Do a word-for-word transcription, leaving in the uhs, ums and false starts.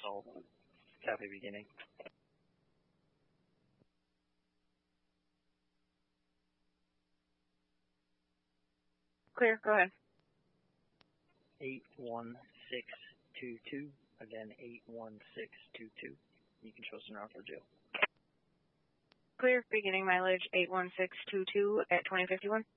assault. Copy beginning. Clear, go ahead. eight one six two two. Again, eight one six two two. You can show us an for jail. Clear, beginning mileage eight one six two two at twenty fifty-one.